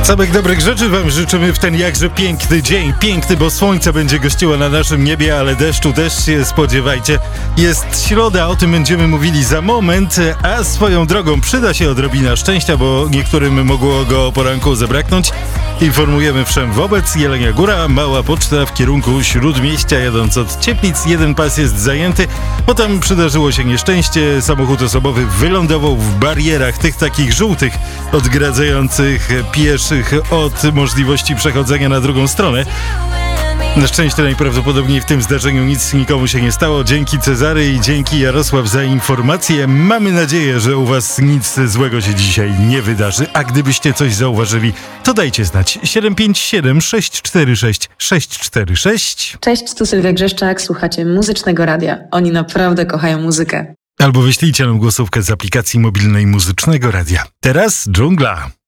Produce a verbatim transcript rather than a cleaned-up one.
Samych dobrych rzeczy wam życzymy w ten jakże piękny dzień. Piękny, bo słońce będzie gościło na naszym niebie, ale deszczu też się spodziewajcie. Jest środa, o tym będziemy mówili za moment, a swoją drogą przyda się odrobina szczęścia, bo niektórym mogło go o poranku zabraknąć. Informujemy wszem wobec. Jelenia Góra, mała poczta w kierunku Śródmieścia, jadąc od Cieplic. Jeden pas jest zajęty. Potem przydarzyło się nieszczęście. Samochód osobowy wylądował w barierach, tych takich żółtych, odgradzających pieszych od możliwości przechodzenia na drugą stronę. Na szczęście najprawdopodobniej w tym zdarzeniu nic nikomu się nie stało. Dzięki Cezary i dzięki Jarosław za informacje. Mamy nadzieję, że u was nic złego się dzisiaj nie wydarzy. A gdybyście coś zauważyli, to dajcie znać. siedem pięć siedem sześć cztery sześć sześć cztery sześć. Cześć, tu Sylwia Grzeszczak, słuchacie Muzycznego Radia. Oni naprawdę kochają muzykę. Albo wyślijcie nam głosówkę z aplikacji mobilnej Muzycznego Radia. Teraz dżungla.